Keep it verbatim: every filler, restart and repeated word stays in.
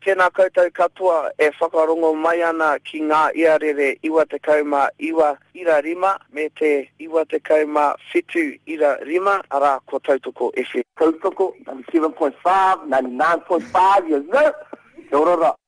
tēnā koutou katoa e whakarongo mai ana ki ngā iarere iwa te kauma iwa ira rima me te iwa te kauma whitu ira rima ara ko Tautoko F M. Tautoko ninety-seven point five, ninety-nine point five, you know. Te orora.